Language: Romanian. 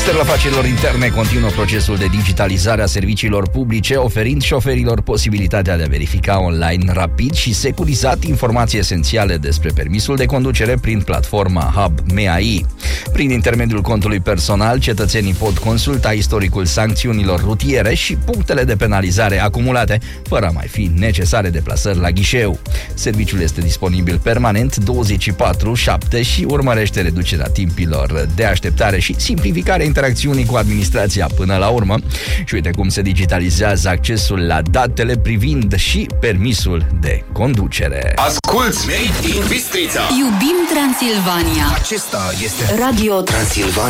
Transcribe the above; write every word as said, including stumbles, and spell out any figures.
Ministerul Afacerilor Interne continuă procesul de digitalizare a serviciilor publice, oferind șoferilor posibilitatea de a verifica online rapid și securizat informații esențiale despre permisul de conducere prin platforma Hub M A I. Prin intermediul contului personal, cetățenii pot consulta istoricul sancțiunilor rutiere și punctele de penalizare acumulate, fără a mai fi necesare deplasări la ghișeu. Serviciul este disponibil permanent douăzeci și patru șapte și urmărește reducerea timpilor de așteptare și simplificarea interacțiunii cu administrația până la urmă. Și uite cum se digitalizează accesul la datele privind și permisul de conducere. Asculți Made in Bistrița. Iubim Transilvania. Acesta este Radio Transilvania.